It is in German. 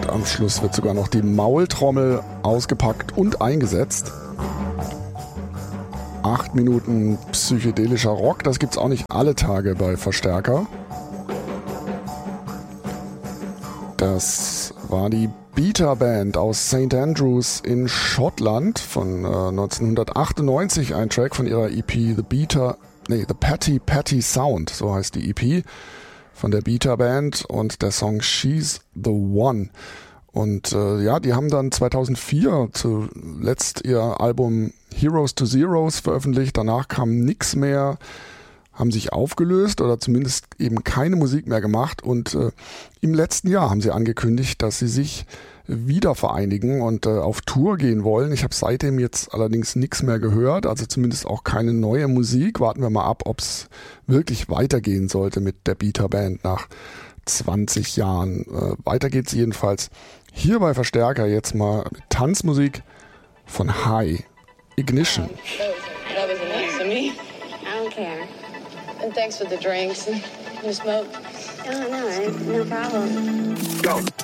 Und am Schluss wird sogar noch die Maultrommel ausgepackt und eingesetzt. 8 Minuten psychedelischer Rock, das gibt's auch nicht alle Tage bei Verstärker. Das war die Beta Band aus St. Andrews in Schottland von 1998, ein Track von ihrer EP The Patty Patty Sound, so heißt die EP von der Beta Band und der Song She's the One. Und die haben dann 2004 zuletzt ihr Album Heroes to Zeros veröffentlicht, danach kam nix mehr, haben sich aufgelöst oder zumindest eben keine Musik mehr gemacht und im letzten Jahr haben sie angekündigt, dass sie sich wieder vereinigen und auf Tour gehen wollen. Ich habe seitdem jetzt allerdings nichts mehr gehört, also zumindest auch keine neue Musik. Warten wir mal ab, ob es wirklich weitergehen sollte mit der Beta Band nach 20 Jahren. Weiter geht's jedenfalls hier bei Verstärker jetzt mal mit Tanzmusik von High Ignition. That was nice of me. I don't care. And thanks for the drinks and the smoke. No problem. Go.